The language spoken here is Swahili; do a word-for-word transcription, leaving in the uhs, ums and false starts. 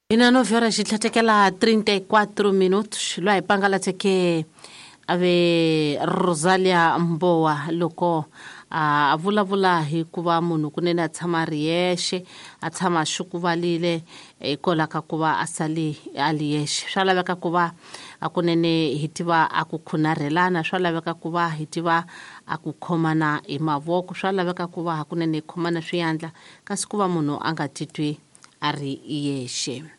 Ina novhora xitlhatekela thirty-four minutos lwa ipangala teke ave Rosalia Mbowa loko a vulavula hi kuva munhu kunene a tshama ri yexe a tshama xukuvalile hikola ka kuva a sali ali yexe swa laveka kuva a kunene hi tiva a ku khunarhelana swa laveka kuva hi tiva a ku khomana hi mavoko swa laveka kuva hakunene khomana swiyandla kasi kuva munhu a nga titwi a ri yexe.